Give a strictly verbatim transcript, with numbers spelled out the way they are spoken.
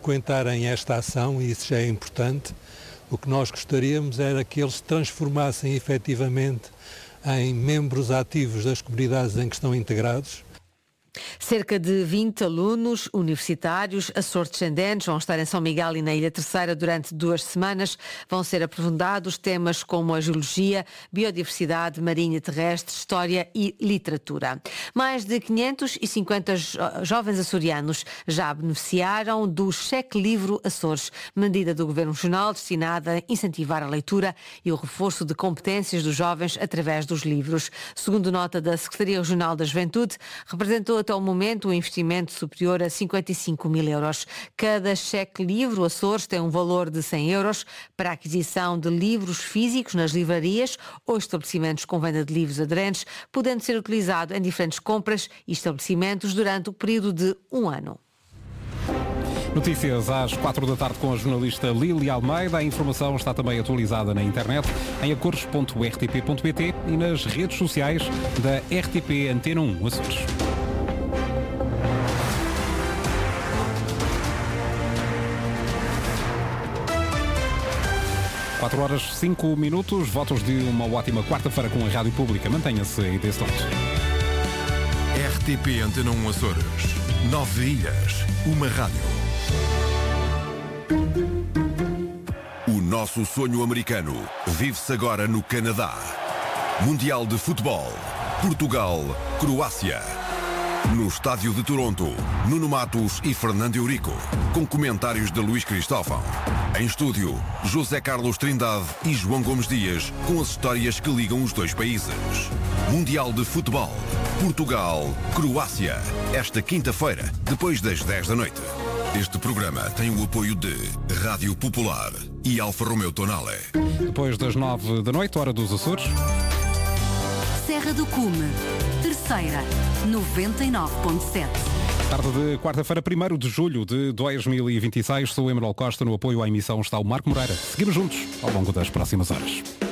frequentarem esta ação, e isso já é importante. O que nós gostaríamos era que eles se transformassem efetivamente em membros ativos das comunidades em que estão integrados. Cerca de vinte alunos universitários Açores-descendentes vão estar em São Miguel e na Ilha Terceira durante duas semanas. Vão ser aprofundados temas como a geologia, biodiversidade marinha e terrestre, história e literatura. Mais de quinhentos e cinquenta jo- jovens açorianos já beneficiaram do Cheque Livro Açores, medida do Governo Regional destinada a incentivar a leitura e o reforço de competências dos jovens através dos livros. Segundo nota da Secretaria Regional da Juventude, representou até o momento um investimento superior a cinquenta e cinco mil euros. Cada cheque livro Açores tem um valor de cem euros para a aquisição de livros físicos nas livrarias ou estabelecimentos com venda de livros aderentes, podendo ser utilizado em diferentes compras e estabelecimentos durante o período de um ano. Notícias às quatro da tarde com a jornalista Lília Almeida. A informação está também atualizada na internet em acores ponto r t p ponto p t e nas redes sociais da R T P Antena um Açores. quatro horas cinco minutos, votos de uma ótima quarta-feira com a Rádio Pública. Mantenha-se aí desse lado. R T P Antena um Açores. Nove ilhas, uma rádio. O nosso sonho americano vive-se agora no Canadá. Mundial de Futebol. Portugal, Croácia. No estádio de Toronto, Nuno Matos e Fernando Eurico, com comentários de Luís Cristóvão. Em estúdio, José Carlos Trindade e João Gomes Dias, com as histórias que ligam os dois países. Mundial de Futebol. Portugal, Croácia. Esta quinta-feira, depois das dez da noite. Este programa tem o apoio de Rádio Popular e Alfa Romeo Tonale. Depois das nove da noite, hora dos Açores. Serra do Cume, Terceira, noventa e nove ponto sete. Tarde de quarta-feira, primeiro de julho de dois mil e vinte e seis. Sou Emanuel Costa. No apoio à emissão está o Marco Moreira. Seguimos juntos ao longo das próximas horas.